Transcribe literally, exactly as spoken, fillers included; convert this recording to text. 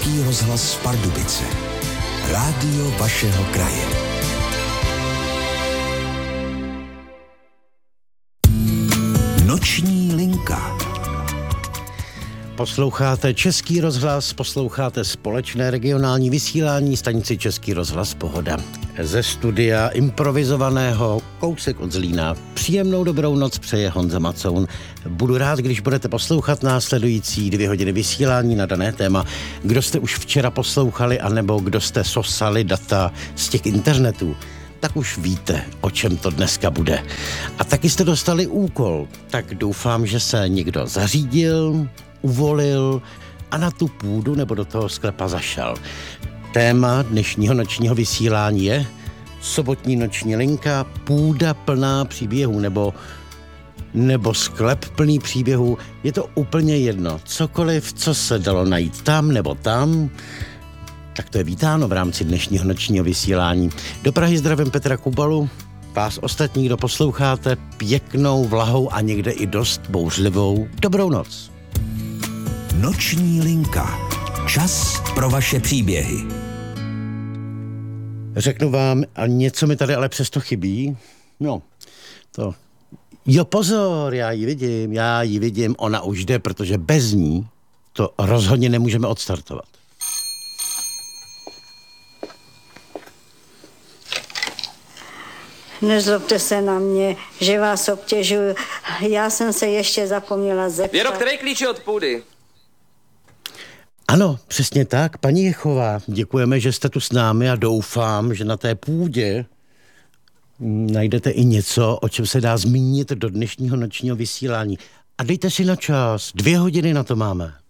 Český rozhlas Pardubice. Rádio vašeho kraje. Noční linka. Posloucháte Český rozhlas, posloucháte společné regionální vysílání stanici Český rozhlas Pohoda. Ze studia improvizovaného kousek od Zlína. Příjemnou dobrou noc přeje Honza Macoun. Budu rád, když budete poslouchat následující dvě hodiny vysílání na dané téma. Kdo jste už včera poslouchali, anebo kdo jste sosali data z těch internetů, tak už víte, o čem to dneska bude. A taky jste dostali úkol, tak doufám, že se někdo zařídil, uvolil a na tu půdu nebo do toho sklepa zašel. Téma dnešního nočního vysílání je sobotní noční linka, půda plná příběhů nebo, nebo sklep plný příběhů. Je to úplně jedno. Cokoliv, co se dalo najít tam nebo tam, tak to je vítáno v rámci dnešního nočního vysílání. Do Prahy zdravím Petra Kubalu. Vás ostatní, kdo posloucháte, pěknou, vlahou a někde i dost bouřlivou dobrou noc. Noční linka. Čas pro vaše příběhy. Řeknu vám, a něco mi tady ale přesto chybí. No, to... Jo, pozor, já ji vidím, já ji vidím, ona už jde, protože bez ní to rozhodně nemůžeme odstartovat. Nezlobte se na mě, že vás obtěžuju. Já jsem se ještě zapomněla zeptat. Věro, který klíč je od půdy? Ano, přesně tak, paní Jechová. Děkujeme, že jste tu s námi a doufám, že na té půdě najdete i něco, o čem se dá zmínit do dnešního nočního vysílání. A dejte si na čas, dvě hodiny na to máme.